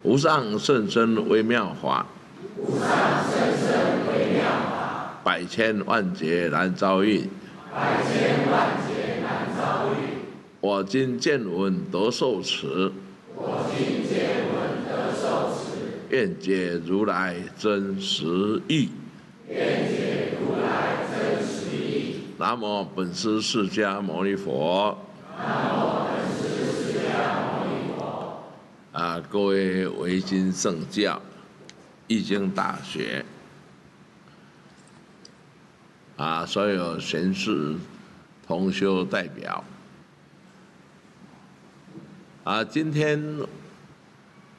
无上甚深微妙法， 无上甚深微妙法， 百千万劫难遭遇。 百千万劫难遭遇。 我今见闻得受持， 我今见闻得受持， 愿解如来真实义。 愿解如来真实义。 南无本师释迦牟尼佛。 南无本师释迦牟尼佛。 各位维新圣教、易经大学所有贤士同修代表今天